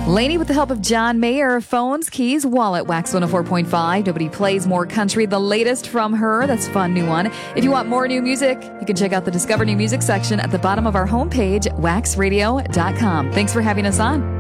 Lainey with the help of John Mayer. Phones, keys, wallet, Wax 104.5. Nobody plays more country. The latest from her. That's a fun new one. If you want more new music, you can check out the Discover New Music section at the bottom of our homepage, waxradio.com. Thanks for having us on.